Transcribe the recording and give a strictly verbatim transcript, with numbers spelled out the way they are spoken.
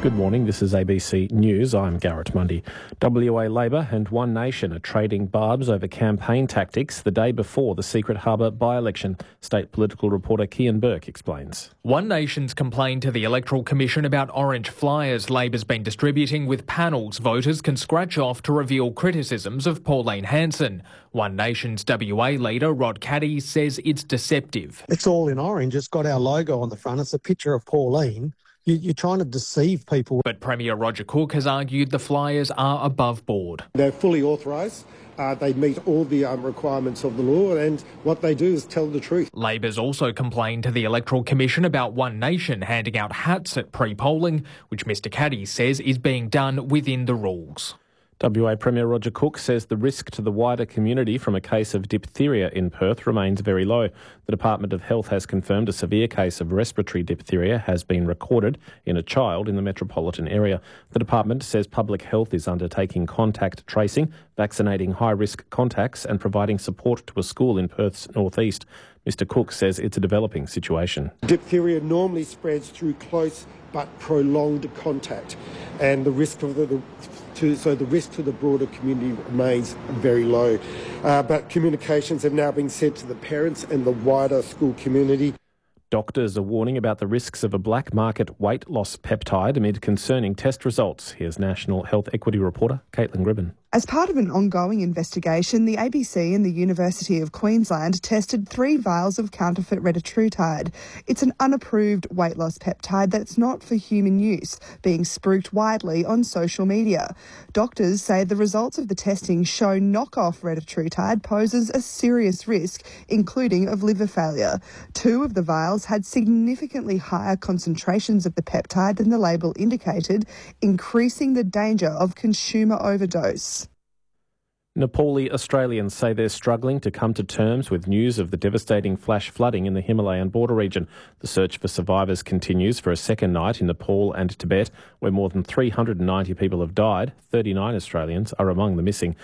Good morning, this is A B C News. I'm Garrett Mundy. W A Labor and One Nation are trading barbs over campaign tactics the day before the Secret Harbour by-election. State political reporter Kian Burke explains. One Nation's complained to the Electoral Commission about orange flyers Labor's been distributing with panels voters can scratch off to reveal criticisms of Pauline Hanson. One Nation's W A leader Rod Caddy says it's deceptive. It's all in orange. It's got our logo on the front. It's a picture of Pauline. You're trying to deceive people. But Premier Roger Cook has argued the flyers are above board. They're fully authorised. Uh, they meet all the um, requirements of the law, and what they do is tell the truth. Labor's also complained to the Electoral Commission about One Nation handing out hats at pre-polling, which Mr Caddy says is being done within the rules. W A Premier Roger Cook says the risk to the wider community from a case of diphtheria in Perth remains very low. The Department of Health has confirmed a severe case of respiratory diphtheria has been recorded in a child in the metropolitan area. The department says public health is undertaking contact tracing, vaccinating high-risk contacts and providing support to a school in Perth's northeast. Mister Cook says it's a developing situation. Diphtheria normally spreads through close but prolonged contact, and the risk of the, the to, so the risk to the broader community remains very low. Uh, but communications have now been sent to the parents and the wider school community. Doctors are warning about the risks of a black market weight loss peptide amid concerning test results. Here's National Health Equity reporter Caitlin Gribben. As part of an ongoing investigation, the A B C and the University of Queensland tested three vials of counterfeit retatrutide. It's an unapproved weight loss peptide that's not for human use, being spruiked widely on social media. Doctors say the results of the testing show knockoff retatrutide poses a serious risk, including of liver failure. Two of the vials had significantly higher concentrations of the peptide than the label indicated, increasing the danger of consumer overdose. Nepali Australians say they're struggling to come to terms with news of the devastating flash flooding in the Himalayan border region. The search for survivors continues for a second night in Nepal and Tibet, where more than three hundred ninety people have died. thirty-nine Australians are among the missing.